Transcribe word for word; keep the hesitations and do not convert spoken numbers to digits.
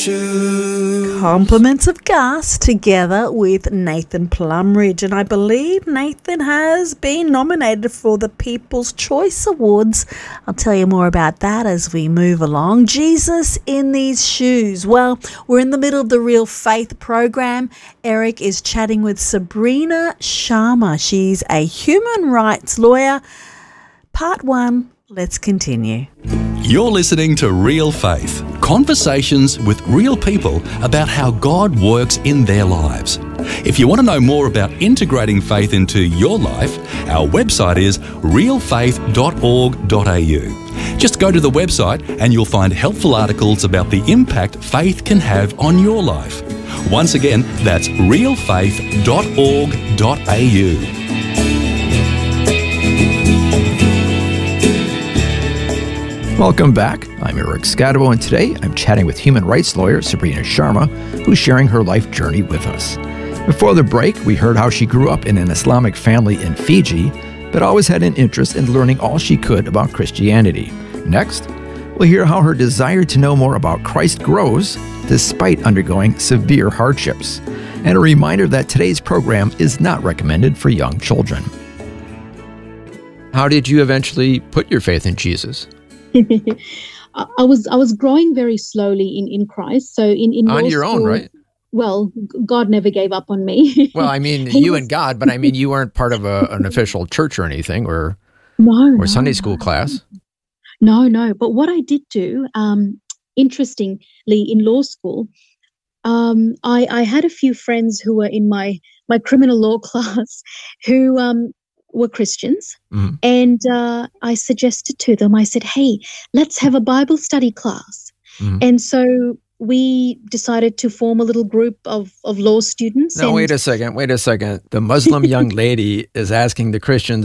Compliments of Gus together with Nathan Plumridge, and I believe Nathan has been nominated for the People's Choice Awards. I'll tell you more about that as we move along. Jesus in These Shoes. Well, we're in the middle of the Real Faith program. Eric is chatting with Sabrina Sharma. She's a human rights lawyer. Part one. Let's continue. You're listening to Real Faith, conversations with real people about how God works in their lives. If you want to know more about integrating faith into your life, our website is real faith dot org dot a u. Just go to the website and you'll find helpful articles about the impact faith can have on your life. Once again, that's real faith dot org dot a u. Welcome back. I'm Eric Scadabo, and today I'm chatting with human rights lawyer Sabrina Sharma, who's sharing her life journey with us. Before the break, we heard how she grew up in an Islamic family in Fiji, but always had an interest in learning all she could about Christianity. Next, we'll hear how her desire to know more about Christ grows despite undergoing severe hardships, and a reminder that today's program is not recommended for young children. How did you eventually put your faith in Jesus? I was I was growing very slowly in, in Christ. So in, in on law your school, own, right? Well, God never gave up on me. Well, I mean, you was, and God, but I mean, you weren't part of a, an official church or anything, or no, or no, Sunday school no. class. No, no. But what I did do, um, interestingly, in law school, um, I, I had a few friends who were in my my criminal law class who um. were Christians, mm-hmm. and uh, I suggested to them, I said, hey, let's have a Bible study class. Mm-hmm. And so we decided to form a little group of, of law students. Now, and wait a second, wait a second. The Muslim young lady is asking the Christians